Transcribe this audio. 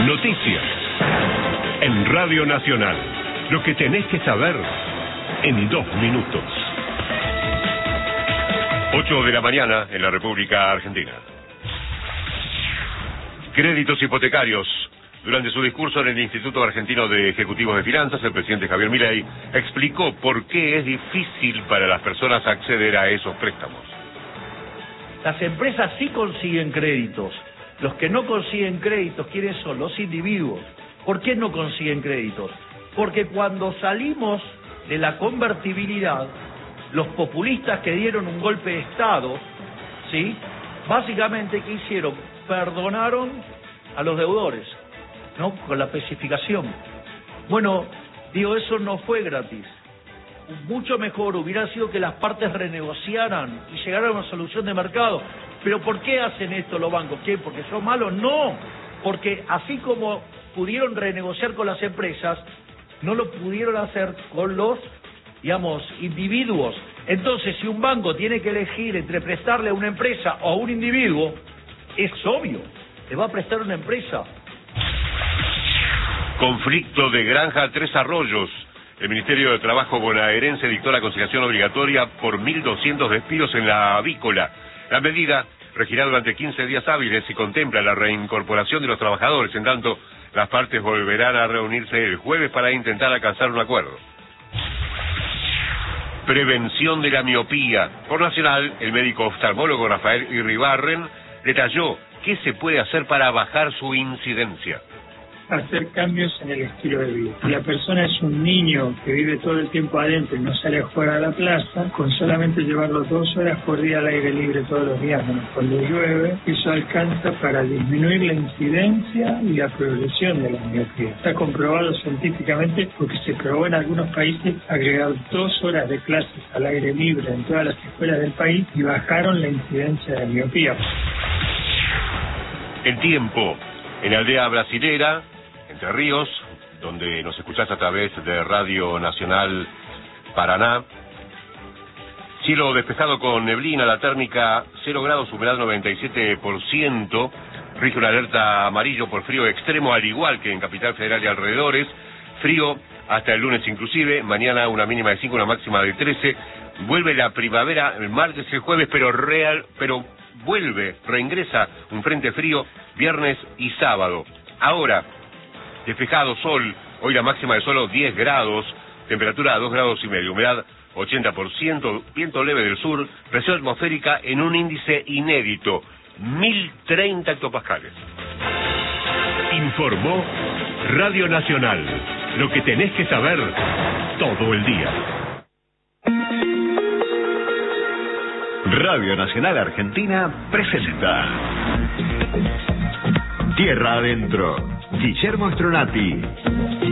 Noticias. En Radio Nacional. Lo que tenés que saber en 2 minutos. 8 de la mañana en la República Argentina. Créditos hipotecarios. Durante su discurso en el Instituto Argentino de Ejecutivos de Finanzas, el presidente Javier Milei explicó por qué es difícil para las personas acceder a esos préstamos. Las empresas sí consiguen créditos. Los que no consiguen créditos, ¿quiénes son? Los individuos. ¿Por qué no consiguen créditos? Porque cuando salimos de la convertibilidad, los populistas que dieron un golpe de Estado, ¿sí? Básicamente, ¿qué hicieron? Perdonaron a los deudores, ¿no? Con la especificación. Bueno, digo, eso no fue gratis. Mucho mejor hubiera sido que las partes renegociaran y llegaran a una solución de mercado. ¿Pero por qué hacen esto los bancos? ¿Qué? ¿Porque son malos? No, porque así como pudieron renegociar con las empresas, no lo pudieron hacer con los, digamos, individuos. Entonces, si un banco tiene que elegir entre prestarle a una empresa o a un individuo, es obvio, le va a prestar a una empresa. Conflicto de Granja Tres Arroyos. El Ministerio de Trabajo bonaerense dictó la conciliación obligatoria por 1.200 despidos en la avícola. La medida regirá durante 15 días hábiles y contempla la reincorporación de los trabajadores. En tanto, las partes volverán a reunirse el jueves para intentar alcanzar un acuerdo. Prevención de la miopía. Por Nacional, el médico oftalmólogo Rafael Irribarren detalló qué se puede hacer para bajar su incidencia. Hacer cambios en el estilo de vida. Si la persona es un niño que vive todo el tiempo adentro y no sale a jugar a la plaza, con solamente llevarlo 2 horas por día al aire libre todos los días, menos cuando llueve, eso alcanza para disminuir la incidencia y la progresión de la miopía. Está comprobado científicamente porque se probó en algunos países agregar 2 horas de clases al aire libre en todas las escuelas del país y bajaron la incidencia de miopía. El tiempo. En la aldea brasilera, Entre Ríos, donde nos escuchás a través de Radio Nacional Paraná. Cielo despejado con neblina, la térmica 0 grados, humedad 97%. Rige una alerta amarillo por frío extremo, al igual que en Capital Federal y alrededores. Frío hasta el lunes inclusive. Mañana una mínima de 5, una máxima de 13. Vuelve la primavera el martes y el jueves, pero reingresa un frente frío viernes y sábado. Ahora, despejado, sol, hoy la máxima de solo 10 grados, temperatura a 2,5 grados, humedad 80%, viento leve del sur, presión atmosférica en un índice inédito, 1030 hectopascales. Informó Radio Nacional, lo que tenés que saber todo el día. Radio Nacional Argentina presenta Tierra Adentro. Guillermo Stronati.